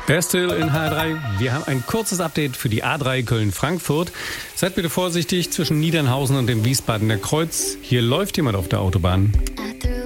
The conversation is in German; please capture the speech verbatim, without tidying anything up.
Berstil in H drei. Wir haben ein kurzes Update für die A drei Köln-Frankfurt. Seid bitte vorsichtig zwischen Niedernhausen und dem Wiesbadener Kreuz. Hier läuft jemand auf der Autobahn.